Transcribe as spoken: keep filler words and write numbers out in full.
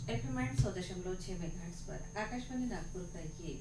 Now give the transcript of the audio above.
F M सौ दशमलव छह मेगाहर्ट्ज पर आकाशवाणी नागपुर का ये